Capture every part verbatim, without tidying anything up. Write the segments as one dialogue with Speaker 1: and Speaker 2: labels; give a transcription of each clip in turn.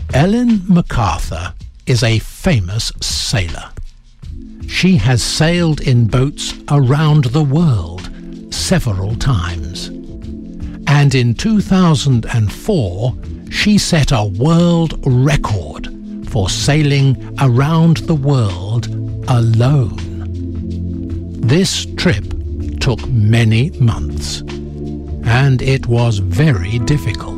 Speaker 1: Ellen MacArthur is a famous sailor. She has sailed in boats around the world several times. And in two thousand four, she set a world record for sailing around the world alone. This trip took many months, and it was very difficult.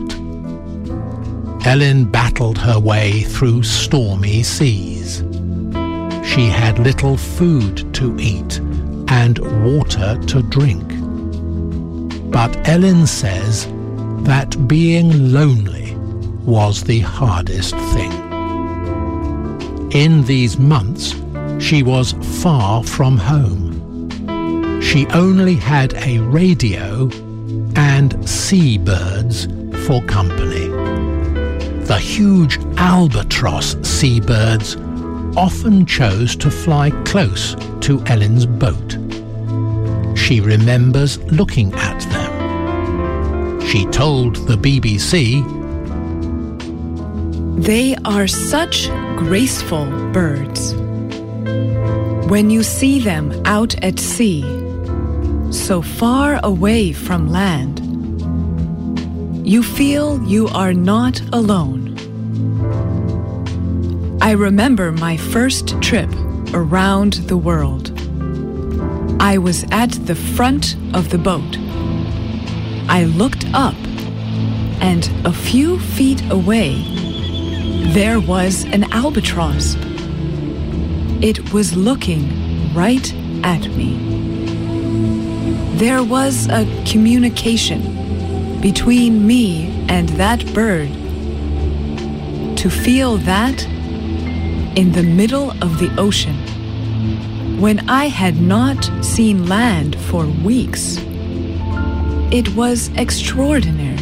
Speaker 1: Ellen battled her way through stormy seas. She had little food to eat and water to drink. But Ellen says that being lonely was the hardest thing. In these months, she was far from home. She only had a radio and seabirds for company. The huge albatross seabirds often chose to fly close to Ellen's boat. She remembers looking at them. She told the B B C,
Speaker 2: "They are such graceful birds. When you see them out at sea, so far away from land, you feel you are not alone." I remember my first trip around the world. I was at the front of the boat. I looked up, and a few feet away, there was an albatross. It was looking right at me. There was a communication between me and that bird. To feel that in the middle of the ocean, when I had not seen land for weeks, it was extraordinary.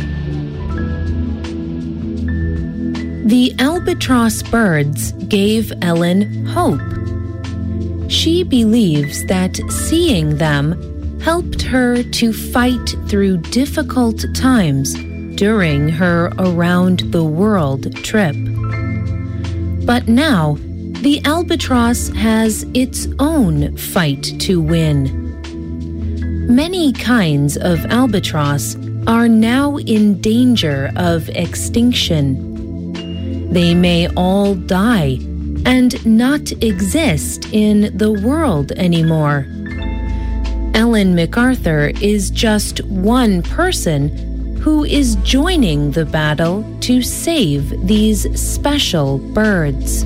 Speaker 3: The albatross birds gave Ellen hope. She believes that seeing them helped her to fight through difficult times during her around-the-world trip. But now, the albatross has its own fight to win. Many kinds of albatross are now in danger of extinction. They may all die and not exist in the world anymore. Ellen MacArthur is just one person who is joining the battle to save these special birds.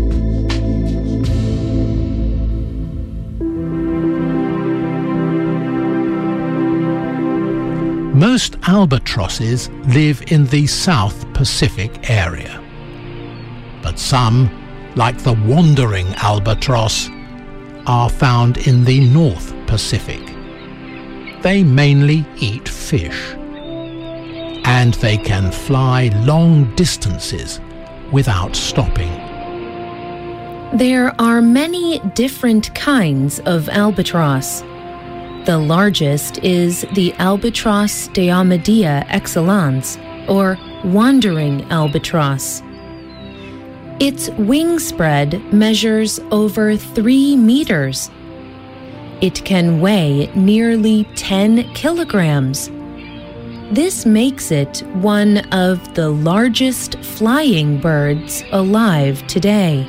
Speaker 1: Most albatrosses live in the South Pacific area. But some, like the wandering albatross, are found in the North Pacific. They mainly eat fish, and they can fly long distances without stopping.
Speaker 3: There are many different kinds of albatross. The largest is the Albatros diomedea excellens, or wandering albatross. Its wingspread measures over three meters. It can weigh nearly ten kilograms. This makes it one of the largest flying birds alive today.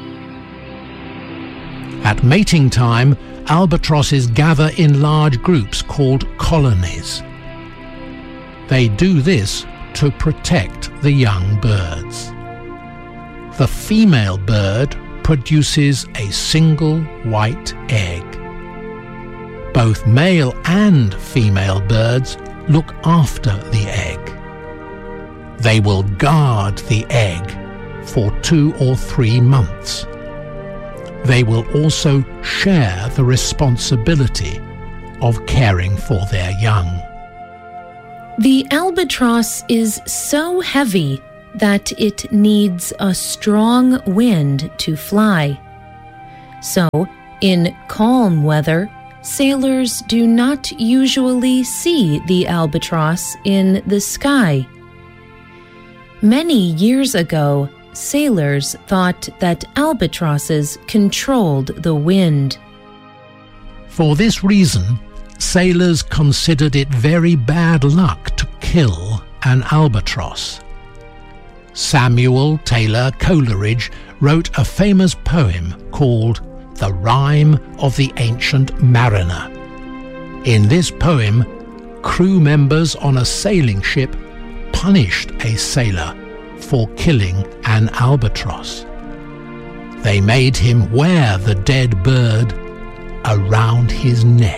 Speaker 1: At mating time, albatrosses gather in large groups called colonies. They do this to protect the young birds. The female bird produces a single white egg. Both male and female birds look after the egg. They will guard the egg for two or three months. They will also share the responsibility of caring for their young.
Speaker 3: The albatross is so heavy that it needs a strong wind to fly. So, in calm weather, sailors do not usually see the albatross in the sky. Many years ago, sailors thought that albatrosses controlled the wind.
Speaker 1: For this reason, sailors considered it very bad luck to kill an albatross. Samuel Taylor Coleridge wrote a famous poem called The Rime of the Ancient Mariner. In this poem, crew members on a sailing ship punished a sailor for killing an albatross. They made him wear the dead bird around his neck.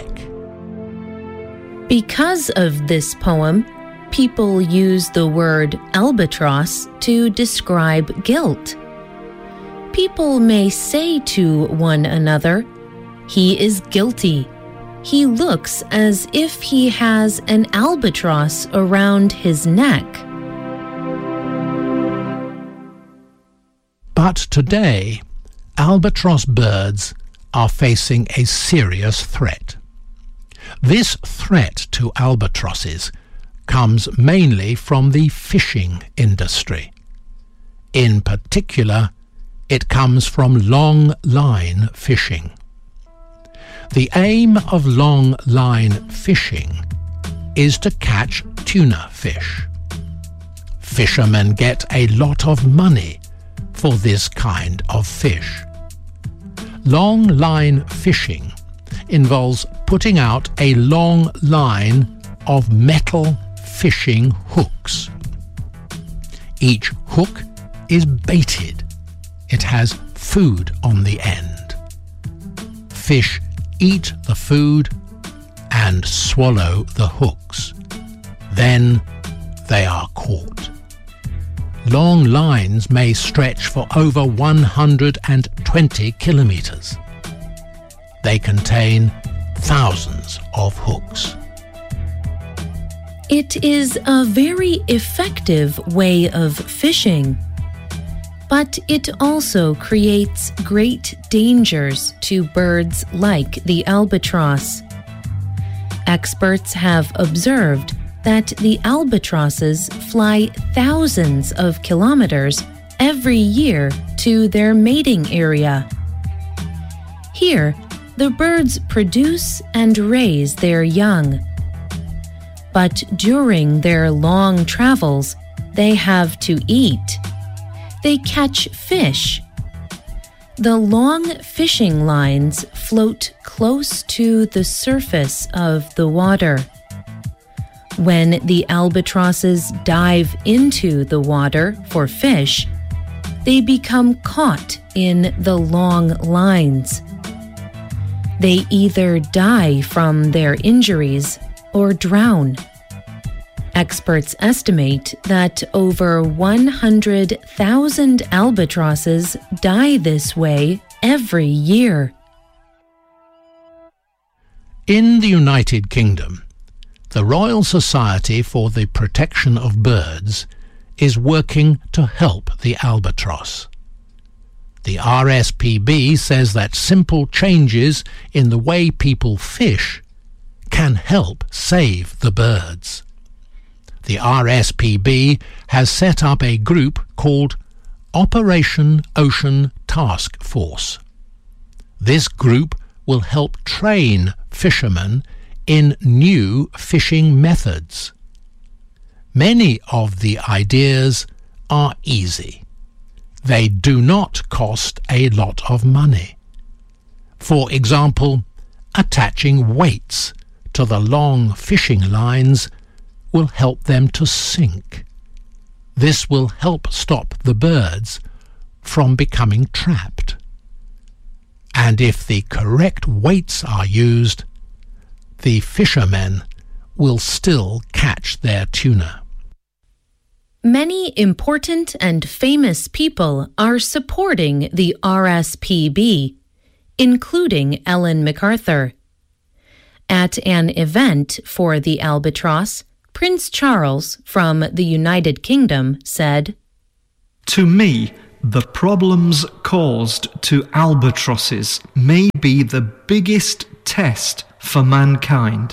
Speaker 3: Because of this poem, people use the word albatross to describe guilt. People may say to one another, "He is guilty. He looks as if he has an albatross around his neck."
Speaker 1: But today, albatross birds are facing a serious threat. This threat to albatrosses comes mainly from the fishing industry. In particular, it comes from long-line fishing. The aim of long-line fishing is to catch tuna fish. Fishermen get a lot of money for this kind of fish. Long-line fishing involves putting out a long line of metal fishing hooks. Each hook is baited. It has food on the end. Fish eat the food and swallow the hooks. Then they are caught. Long lines may stretch for over one hundred twenty kilometers. They contain thousands of hooks.
Speaker 3: It is a very effective way of fishing, but it also creates great dangers to birds like the albatross. Experts have observed that the albatrosses fly thousands of kilometers every year to their mating area. Here, the birds produce and raise their young. But during their long travels, they have to eat. They catch fish. The long fishing lines float close to the surface of the water. When the albatrosses dive into the water for fish, they become caught in the long lines. They either die from their injuries or drown. Experts estimate that over one hundred thousand albatrosses die this way every year.
Speaker 1: In the United Kingdom, the Royal Society for the Protection of Birds is working to help the albatross. The R S P B says that simple changes in the way people fish can help save the birds. The R S P B has set up a group called Operation Ocean Task Force. This group will help train fishermen in new fishing methods. Many of the ideas are easy. They do not cost a lot of money. For example, attaching weights to the long fishing lines will help them to sink. This will help stop the birds from becoming trapped. And if the correct weights are used, the fishermen will still catch their tuna.
Speaker 3: Many important and famous people are supporting the R S P B, including Ellen MacArthur. At an event for the albatross, Prince Charles from the United Kingdom said,
Speaker 4: "To me, the problems caused to albatrosses may be the biggest test for mankind.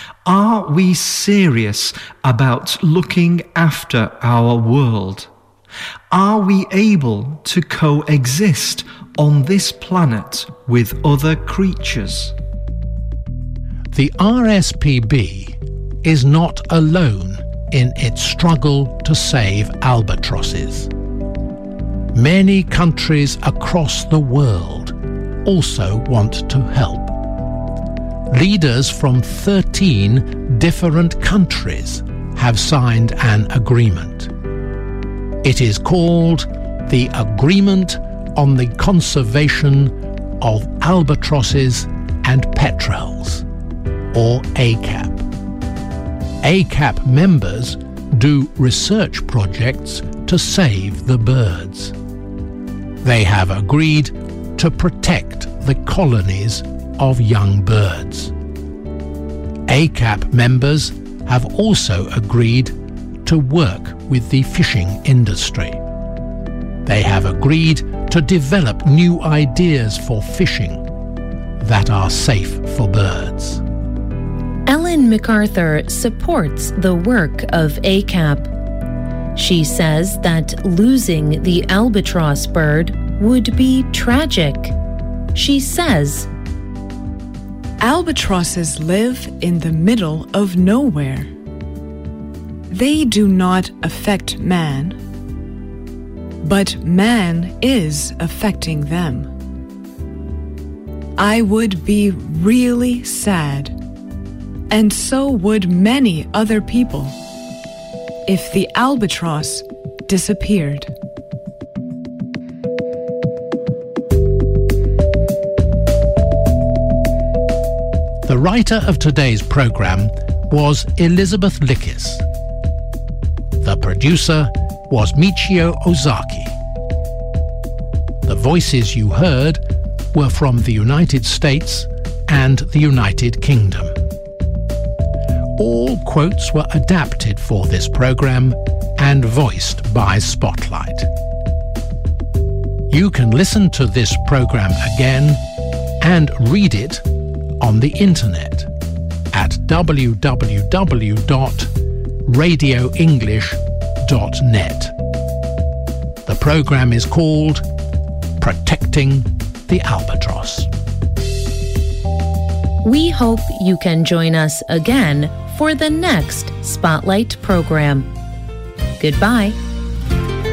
Speaker 4: Are we serious about looking after our world? Are we able to coexist on this planet with other creatures?
Speaker 1: The R S P B is not alone in its struggle to save albatrosses. Many countries across the world also want to help. Leaders from thirteen different countries have signed an agreement. It is called the Agreement on the Conservation of Albatrosses and Petrels, or A C A P. A C A P members do research projects to save the birds. They have agreed to protect the colonies of young birds. A C A P members have also agreed to work with the fishing industry. They have agreed to develop new ideas for fishing that are safe for birds.
Speaker 3: Ellen MacArthur supports the work of A C A P. She says that losing the albatross bird would be tragic. She says,
Speaker 2: albatrosses live in the middle of nowhere. They do not affect man, but man is affecting them. I would be really sad, and so would many other people, if the albatross disappeared.
Speaker 1: The writer of today's programme was Elizabeth Lickis. The producer was Michio Ozaki. The voices you heard were from the United States and the United Kingdom. All quotes were adapted for this programme and voiced by Spotlight. You can listen to this programme again and read it on the internet at w w w dot radio english dot net. The programme is called Protecting the Albatross.
Speaker 3: We hope you can join us again for the next Spotlight program. Goodbye.